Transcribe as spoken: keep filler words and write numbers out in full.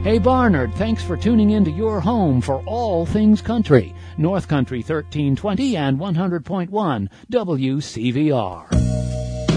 Hey Barnard, thanks for tuning into your home for all things country. North Country thirteen twenty and one hundred point one W C V R.